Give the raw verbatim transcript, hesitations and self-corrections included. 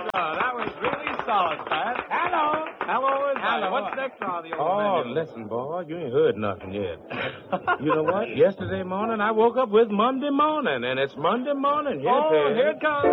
Uh, that was really solid, Pat. Hello. Hello, everybody. Hello. What's next on the old Oh, menu? listen, boy, you ain't heard nothing yet. You know what? Yesterday morning, I woke up with Monday morning, and it's Monday morning. Yes, Oh, it is. here it comes.